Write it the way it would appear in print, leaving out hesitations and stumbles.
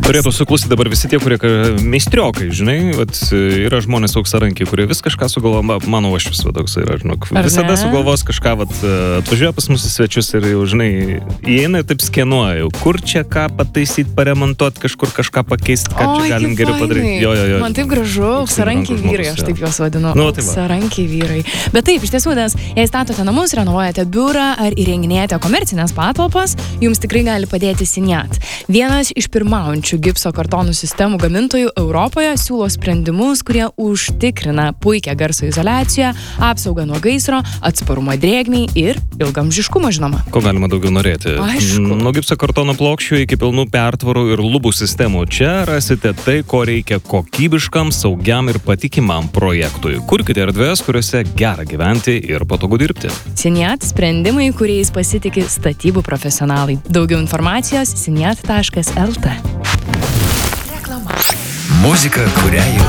Turėtų suklausti dabar visi tie, kurie meistriokai, žinai, yra žmonės auksarankiai, kurie vis kažką sugalvoja, mano aš visada toks yra, žinok, visada sugalvos kažką, atvažiuoja pas mūsų svečius ir jau, žinai, įeina ir taip skenuoja, jau, kur čia ką pataisyti, paremontuoti, kažkur kažką pakeisti, ką čia galim geriau padaryti. Jo. Man taip gražu, auksarankiai vyrai, aš taip juos vadinu, auksarankiai vyrai. Bet taip, iš tiesų, nes jei statote namus, renovuojate biurą ar įrenginėjate komercinės patalpas, jums tikrai gali padėti Siniat. Vienas iš pirmaujančių gipso kartonų sistemų gamintojų Europoje siūlo sprendimus, kurie užtikrina puikią garso izoliaciją, apsaugą nuo gaisro, atsparumą drėgmei ir ilgamžiškumą, žinoma. Ko galima daugiau norėti? Aišku. Nuo gipso kartono plokščių iki pilnų pertvarų ir lubų sistemų. Čia rasite tai, ko reikia kokybiškam, saugiam ir patikimam projektui. Kurkite erdvės, kuriuose gera gyventi ir patogu dirbti. Siniat sprendimai, kuriais pasitiki statybų profesionalai. Daugiau informacijos siniat.lt. Muzika, kurią jau